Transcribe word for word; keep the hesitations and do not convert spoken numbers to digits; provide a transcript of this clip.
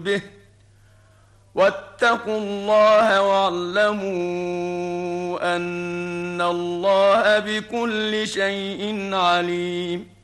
به واتقوا الله واعلموا أن الله بكل شيء عليم